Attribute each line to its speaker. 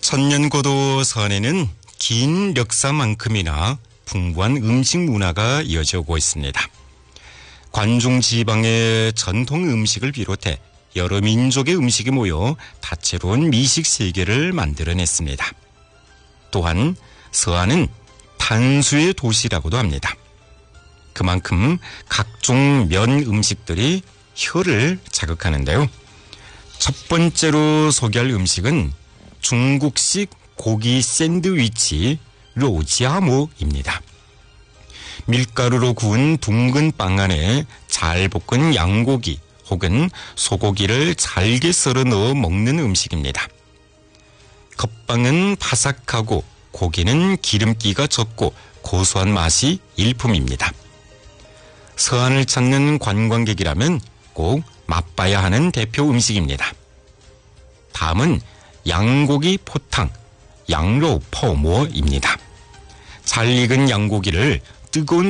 Speaker 1: 천년고도 서안에는 긴 역사만큼이나 풍부한 음식 문화가 이어져 오고 있습니다. 관중 지방의 전통 음식을 비롯해 여러 민족의 음식이 모여 다채로운 미식 세계를 만들어냈습니다. 또한 서안은 탄수의 도시라고도 합니다. 그만큼 각종 면 음식들이 혀를 자극하는데요. 첫 번째로 소개할 음식은 중국식 고기 샌드위치 로지아모입니다. 밀가루로 구운 둥근 빵 안에 잘 볶은 양고기 혹은 소고기를 잘게 썰어 넣어 먹는 음식입니다. 겉빵은 바삭하고 고기는 기름기가 적고 고소한 맛이 일품입니다. 서안을 찾는 관광객이라면 꼭 맛봐야 하는 대표 음식입니다. 다음은 양고기 포탕, 양로포모입니다. 잘 익은 양고기를 뜨거운